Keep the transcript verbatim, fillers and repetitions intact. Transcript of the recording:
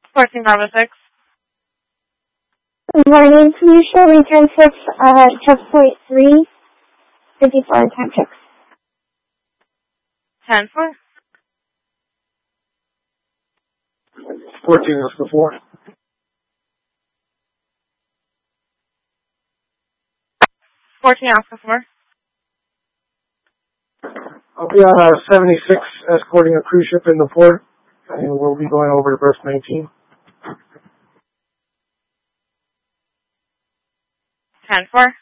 fourteen Bravo six. Good morning. Can you show return six, uh, check point three, fifty-four, time six? ten four. fourteen Oscar four. fourteen Oscar four. I'll be on uh, seventy-six escorting a cruise ship in the port, and we'll be going over to berth nineteen. ten four.